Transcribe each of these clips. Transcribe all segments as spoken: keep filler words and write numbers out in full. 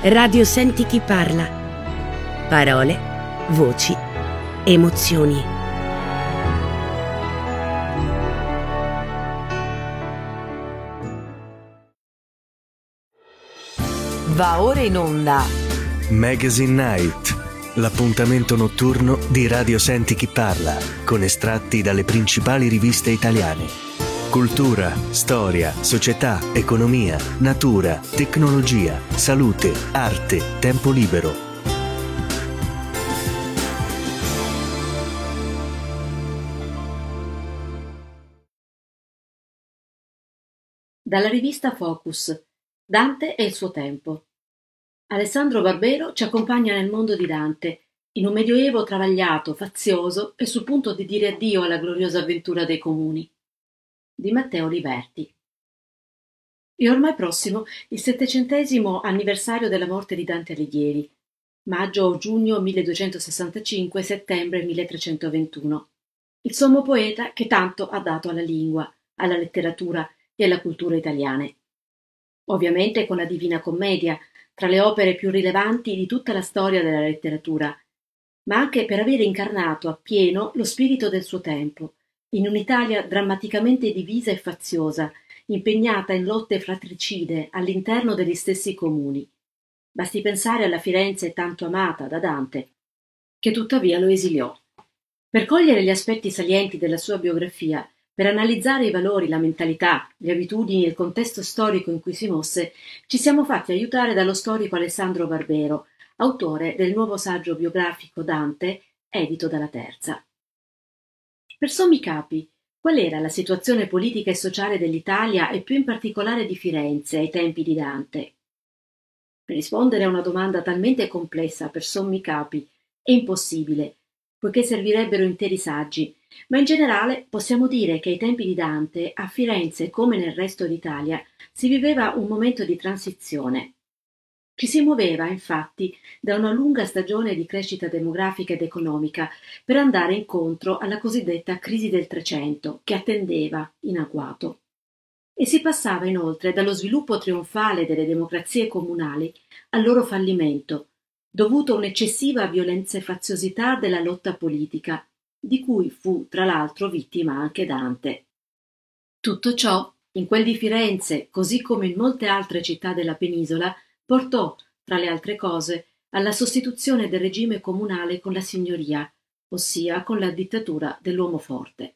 Radio Senti chi parla. Parole, voci, emozioni. Va ora in onda Magazine Night, l'appuntamento notturno di Radio Senti chi parla, con estratti dalle principali riviste italiane. Cultura, storia, società, economia, natura, tecnologia, salute, arte, tempo libero. Dalla rivista Focus, Dante e il suo tempo. Alessandro Barbero ci accompagna nel mondo di Dante, in un medioevo travagliato, fazioso e sul punto di dire addio alla gloriosa avventura dei comuni. Di Matteo Liberti. È ormai prossimo il settecentesimo anniversario della morte di Dante Alighieri, maggio o giugno milleduecentosessantacinque, settembre milletrecentoventuno, il sommo poeta che tanto ha dato alla lingua, alla letteratura e alla cultura italiane. Ovviamente con la Divina Commedia, tra le opere più rilevanti di tutta la storia della letteratura, ma anche per avere incarnato appieno lo spirito del suo tempo, in un'Italia drammaticamente divisa e faziosa, impegnata in lotte fratricide all'interno degli stessi comuni. Basti pensare alla Firenze tanto amata da Dante, che tuttavia lo esiliò. Per cogliere gli aspetti salienti della sua biografia, per analizzare i valori, la mentalità, le abitudini e il contesto storico in cui si mosse, ci siamo fatti aiutare dallo storico Alessandro Barbero, autore del nuovo saggio biografico Dante, edito dalla Terza. Per sommi capi, qual era la situazione politica e sociale dell'Italia e più in particolare di Firenze ai tempi di Dante? Per rispondere a una domanda talmente complessa per sommi capi è impossibile, poiché servirebbero interi saggi, ma in generale possiamo dire che ai tempi di Dante, a Firenze come nel resto d'Italia, si viveva un momento di transizione. Ci si muoveva, infatti, da una lunga stagione di crescita demografica ed economica per andare incontro alla cosiddetta crisi del Trecento, che attendeva in agguato. E si passava inoltre dallo sviluppo trionfale delle democrazie comunali al loro fallimento, dovuto a un'eccessiva violenza e faziosità della lotta politica, di cui fu, tra l'altro, vittima anche Dante. Tutto ciò, in quel di Firenze, così come in molte altre città della penisola, portò, tra le altre cose, alla sostituzione del regime comunale con la signoria, ossia con la dittatura dell'uomo forte.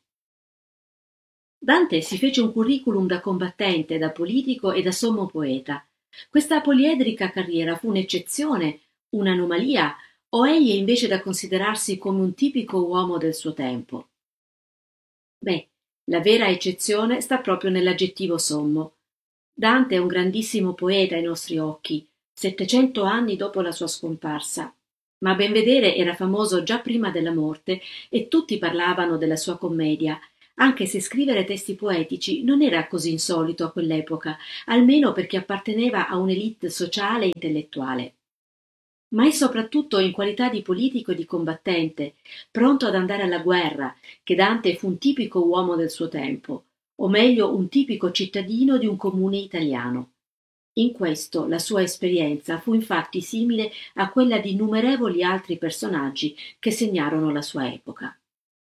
Dante si fece un curriculum da combattente, da politico e da sommo poeta. Questa poliedrica carriera fu un'eccezione, un'anomalia, o egli è invece da considerarsi come un tipico uomo del suo tempo? Beh, la vera eccezione sta proprio nell'aggettivo sommo. Dante è un grandissimo poeta ai nostri occhi, settecento anni dopo la sua scomparsa, ma a ben vedere era famoso già prima della morte e tutti parlavano della sua commedia, anche se scrivere testi poetici non era così insolito a quell'epoca, almeno perché apparteneva a un'élite sociale e intellettuale. Ma è soprattutto in qualità di politico e di combattente, pronto ad andare alla guerra, che Dante fu un tipico uomo del suo tempo, o meglio un tipico cittadino di un comune italiano. In questo la sua esperienza fu infatti simile a quella di innumerevoli altri personaggi che segnarono la sua epoca.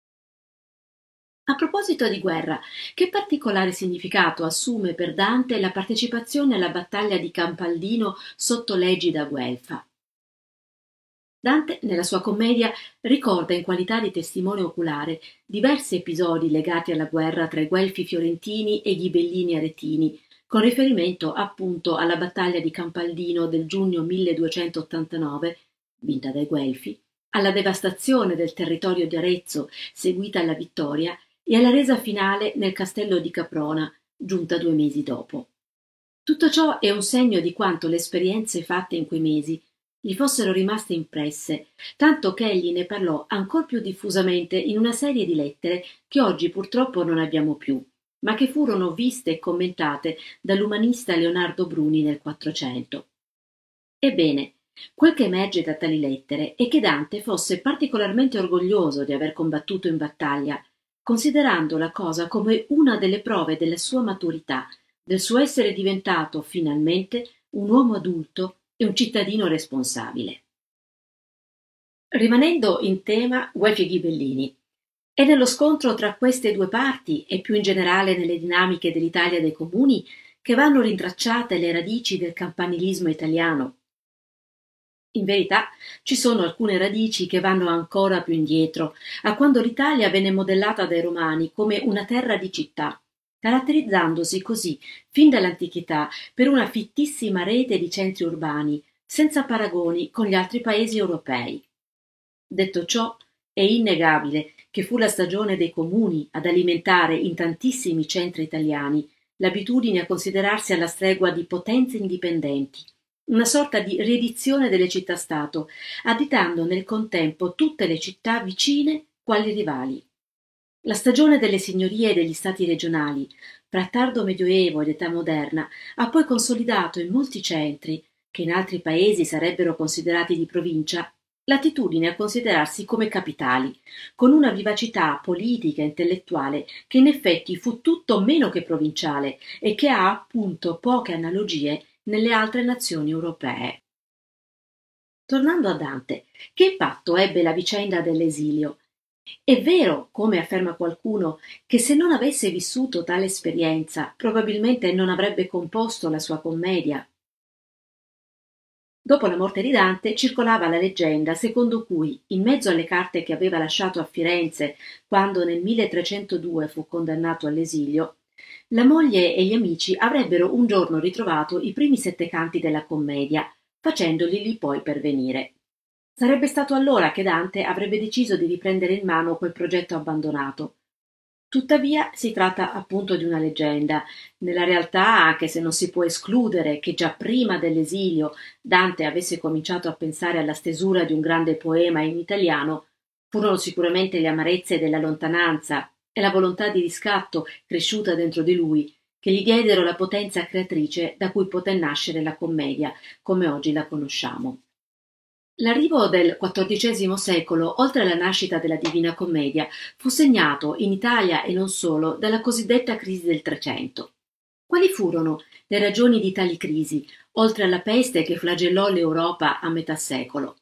A proposito di guerra, che particolare significato assume per Dante la partecipazione alla battaglia di Campaldino sotto l'egida guelfa? Dante, nella sua commedia, ricorda in qualità di testimone oculare diversi episodi legati alla guerra tra i Guelfi fiorentini e i Ghibellini aretini, con riferimento appunto alla battaglia di Campaldino del giugno milleduecentottantanove, vinta dai Guelfi, alla devastazione del territorio di Arezzo, seguita alla vittoria, e alla resa finale nel castello di Caprona, giunta due mesi dopo. Tutto ciò è un segno di quanto le esperienze fatte in quei mesi gli fossero rimaste impresse, tanto che egli ne parlò ancor più diffusamente in una serie di lettere che oggi purtroppo non abbiamo più, ma che furono viste e commentate dall'umanista Leonardo Bruni nel Quattrocento. Ebbene, quel che emerge da tali lettere è che Dante fosse particolarmente orgoglioso di aver combattuto in battaglia, considerando la cosa come una delle prove della sua maturità, del suo essere diventato, finalmente, un uomo adulto e un cittadino responsabile. Rimanendo in tema Guelfi e Ghibellini, è nello scontro tra queste due parti e più in generale nelle dinamiche dell'Italia dei comuni che vanno rintracciate le radici del campanilismo italiano. In verità ci sono alcune radici che vanno ancora più indietro, a quando l'Italia venne modellata dai Romani come una terra di città, caratterizzandosi così fin dall'antichità per una fittissima rete di centri urbani, senza paragoni con gli altri paesi europei. Detto ciò, è innegabile che fu la stagione dei comuni ad alimentare in tantissimi centri italiani l'abitudine a considerarsi alla stregua di potenze indipendenti, una sorta di riedizione delle città-stato, additando nel contempo tutte le città vicine quali rivali. La stagione delle signorie e degli stati regionali, fra tardo medioevo ed età moderna, ha poi consolidato in molti centri, che in altri paesi sarebbero considerati di provincia, l'attitudine a considerarsi come capitali, con una vivacità politica e intellettuale che in effetti fu tutto meno che provinciale e che ha appunto poche analogie nelle altre nazioni europee. Tornando a Dante, che impatto ebbe la vicenda dell'esilio? È vero, come afferma qualcuno, che se non avesse vissuto tale esperienza probabilmente non avrebbe composto la sua commedia. Dopo la morte di Dante circolava la leggenda secondo cui, in mezzo alle carte che aveva lasciato a Firenze quando nel milletrecentodue fu condannato all'esilio, la moglie e gli amici avrebbero un giorno ritrovato i primi sette canti della commedia, facendoli lì poi pervenire. Sarebbe stato allora che Dante avrebbe deciso di riprendere in mano quel progetto abbandonato. Tuttavia si tratta appunto di una leggenda. Nella realtà, anche se non si può escludere che già prima dell'esilio Dante avesse cominciato a pensare alla stesura di un grande poema in italiano, furono sicuramente le amarezze della lontananza e la volontà di riscatto cresciuta dentro di lui che gli diedero la potenza creatrice da cui poté nascere la commedia, come oggi la conosciamo. L'arrivo del quattordicesimo secolo, oltre alla nascita della Divina Commedia, fu segnato, in Italia e non solo, dalla cosiddetta crisi del Trecento. Quali furono le ragioni di tali crisi, oltre alla peste che flagellò l'Europa a metà secolo?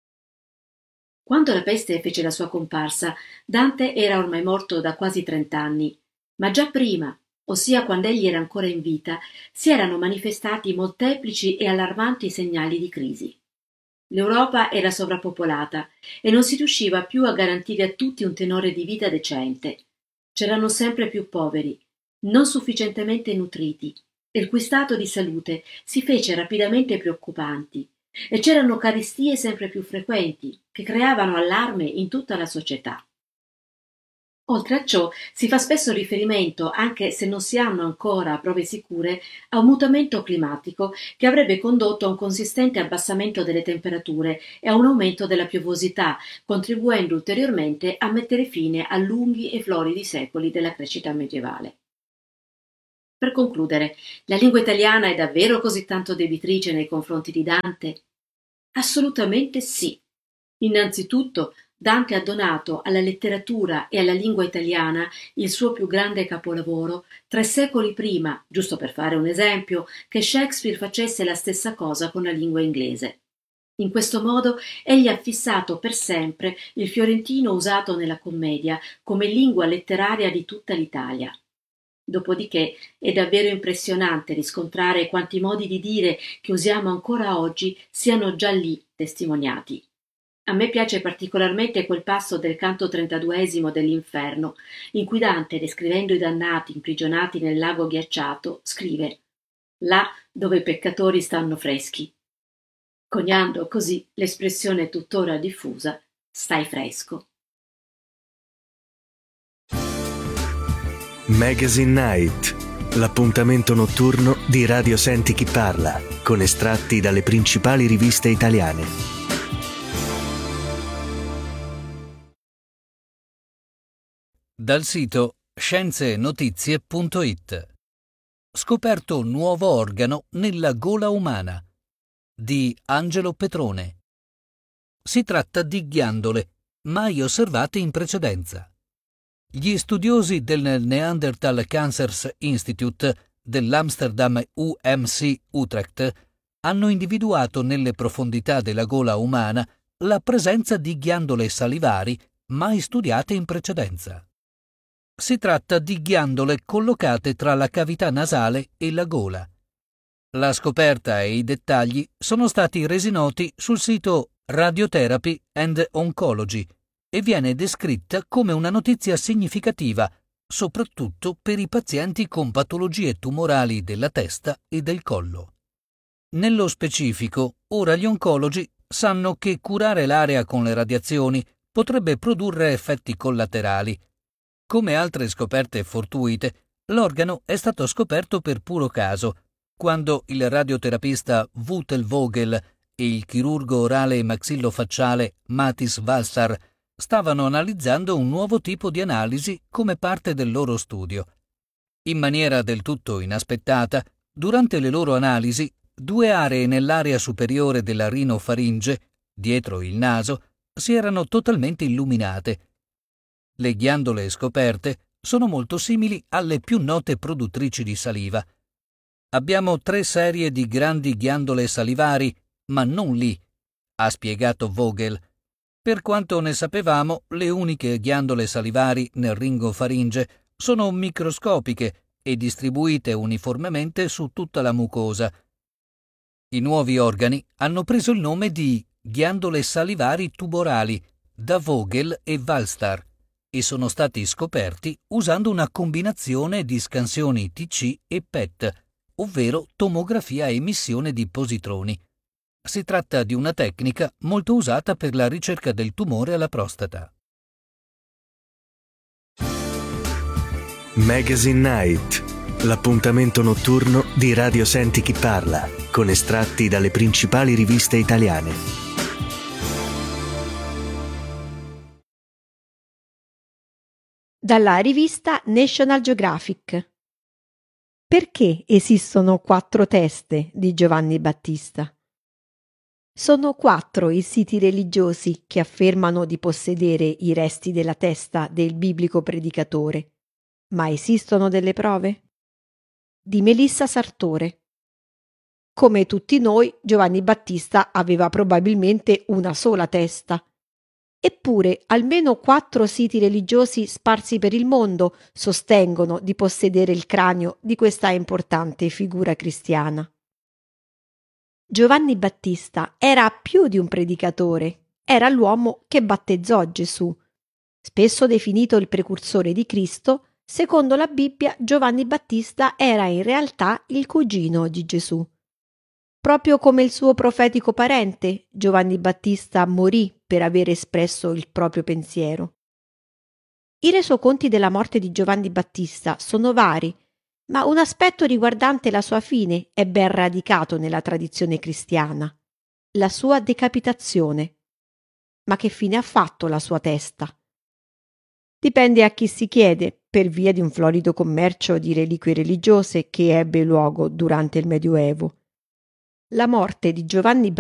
Quando la peste fece la sua comparsa, Dante era ormai morto da quasi trent'anni, ma già prima, ossia quando egli era ancora in vita, si erano manifestati molteplici e allarmanti segnali di crisi. L'Europa era sovrappopolata e non si riusciva più a garantire a tutti un tenore di vita decente. C'erano sempre più poveri, non sufficientemente nutriti, e il cui stato di salute si fece rapidamente preoccupanti, e c'erano carestie sempre più frequenti, che creavano allarme in tutta la società. Oltre a ciò, si fa spesso riferimento, anche se non si hanno ancora prove sicure, a un mutamento climatico che avrebbe condotto a un consistente abbassamento delle temperature e a un aumento della piovosità, contribuendo ulteriormente a mettere fine a lunghi e floridi secoli della crescita medievale. Per concludere, la lingua italiana è davvero così tanto debitrice nei confronti di Dante? Assolutamente sì. Innanzitutto, Dante ha donato alla letteratura e alla lingua italiana il suo più grande capolavoro tre secoli prima, giusto per fare un esempio, che Shakespeare facesse la stessa cosa con la lingua inglese. In questo modo egli ha fissato per sempre il fiorentino usato nella commedia come lingua letteraria di tutta l'Italia. Dopodiché è davvero impressionante riscontrare quanti modi di dire che usiamo ancora oggi siano già lì testimoniati. A me piace particolarmente quel passo del canto trentaduesimo dell'Inferno, in cui Dante, descrivendo i dannati imprigionati nel lago ghiacciato, scrive «là dove i peccatori stanno freschi», coniando così l'espressione tuttora diffusa «stai fresco». Magazine Night, l'appuntamento notturno di Radio Senti Chi Parla, con estratti dalle principali riviste italiane. Dal sito scienze e notizie punto it. Scoperto nuovo organo nella gola umana di Angelo Petrone. Si tratta di ghiandole mai osservate in precedenza. Gli studiosi del Neanderthal Cancers Institute dell'Amsterdam U M C Utrecht hanno individuato nelle profondità della gola umana la presenza di ghiandole salivari mai studiate in precedenza. Si tratta di ghiandole collocate tra la cavità nasale e la gola. La scoperta e i dettagli sono stati resi noti sul sito Radiotherapy and Oncology e viene descritta come una notizia significativa, soprattutto per i pazienti con patologie tumorali della testa e del collo. Nello specifico, ora gli oncologi sanno che curare l'area con le radiazioni potrebbe produrre effetti collaterali. Come altre scoperte fortuite, l'organo è stato scoperto per puro caso, quando il radioterapista Wouter Vogel e il chirurgo orale e maxillofacciale Mathis Walsar stavano analizzando un nuovo tipo di analisi come parte del loro studio. In maniera del tutto inaspettata, durante le loro analisi, due aree nell'area superiore della rinofaringe, dietro il naso, si erano totalmente illuminate. Le ghiandole scoperte sono molto simili alle più note produttrici di saliva. Abbiamo tre serie di grandi ghiandole salivari, ma non lì, ha spiegato Vogel. Per quanto ne sapevamo, le uniche ghiandole salivari nel ringofaringe sono microscopiche e distribuite uniformemente su tutta la mucosa. I nuovi organi hanno preso il nome di ghiandole salivari tuborali da Vogel e Walstar e sono stati scoperti usando una combinazione di scansioni T C e P E T, ovvero tomografia a emissione di positroni. Si tratta di una tecnica molto usata per la ricerca del tumore alla prostata. Magazine Night, l'appuntamento notturno di Radio Senti Chi Parla, con estratti dalle principali riviste italiane. Dalla rivista National Geographic. Perché esistono quattro teste di Giovanni Battista? Sono quattro i siti religiosi che affermano di possedere i resti della testa del biblico predicatore. Ma esistono delle prove? Di Melissa Sartore. Come tutti noi, Giovanni Battista aveva probabilmente una sola testa. Eppure almeno quattro siti religiosi sparsi per il mondo sostengono di possedere il cranio di questa importante figura cristiana. Giovanni Battista era più di un predicatore, era l'uomo che battezzò Gesù. Spesso definito il precursore di Cristo, secondo la Bibbia Giovanni Battista era in realtà il cugino di Gesù. Proprio come il suo profetico parente, Giovanni Battista morì per aver espresso il proprio pensiero. I resoconti della morte di Giovanni Battista sono vari, ma un aspetto riguardante la sua fine è ben radicato nella tradizione cristiana: la sua decapitazione. Ma che fine ha fatto la sua testa? Dipende a chi si chiede, per via di un florido commercio di reliquie religiose che ebbe luogo durante il Medioevo. La morte di Giovanni